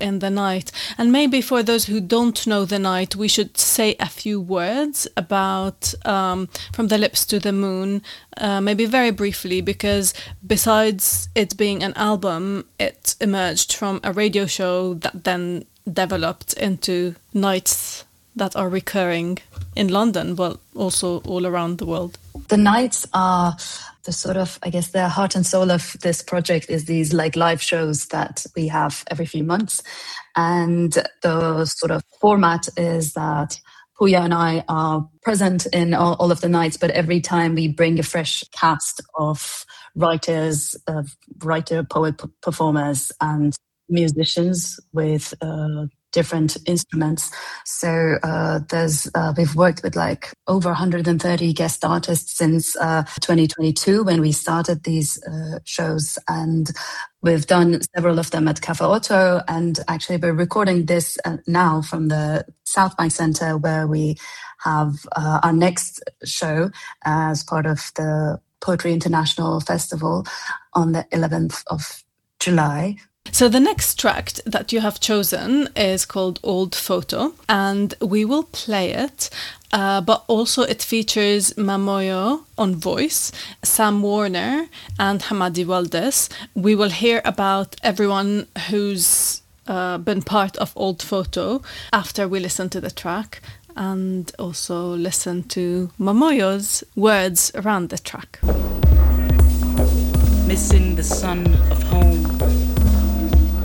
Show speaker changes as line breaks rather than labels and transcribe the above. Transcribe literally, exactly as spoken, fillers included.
in the Night. And maybe for those who don't know the Night, we should say a few words about um, From the Lips to the Moon, uh, maybe very briefly, because besides it being an album, it emerged from a radio show that then developed into nights that are recurring in London, but also all around the world.
The nights are the sort of, I guess, the heart and soul of this project is these like live shows that we have every few months. And the sort of format is that Pooya and I are present in all, all of the nights, but every time we bring a fresh cast of writers, uh, writer, poet, p- performers, and musicians with uh, different instruments. So uh, there's uh, we've worked with like over one hundred thirty guest artists since uh, twenty twenty-two when we started these uh, shows, and we've done several of them at Cafe Otto. And actually, we're recording this uh, now from the South Bank Centre, where we have uh, our next show as part of the Poetry International Festival on the eleventh of July.
So the next track that you have chosen is called Old Photo, and we will play it, uh, but also it features Mamoyo on voice, Sam Warner and Hamadi Waldes. We will hear about everyone who's uh, been part of Old Photo after we listen to the track, and also listen to Mamoyo's words around the track.
Missing the sun of